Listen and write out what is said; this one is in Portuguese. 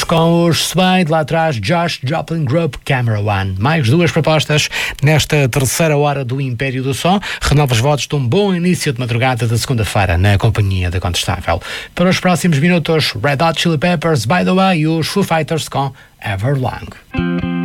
com os Suede, lá atrás Josh Joplin Group, Camera One. Mais duas propostas nesta terceira hora do Império do Som. Renova os votos de um bom início de madrugada da segunda-feira na companhia da Contestável. Para os próximos minutos, Red Hot Chili Peppers, By the Way, e os Foo Fighters com Everlong.